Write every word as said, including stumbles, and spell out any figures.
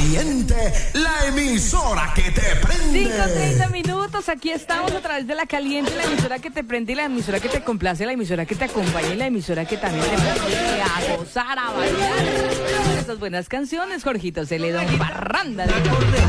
Caliente, la emisora que te prende. cinco treinta minutos, aquí estamos a través de La Caliente, la emisora que te prende y la emisora que te complace, la emisora que te acompaña y la emisora que también te pone a gozar, a bailar. Estas buenas canciones, Jorgito Celedón, Parranda de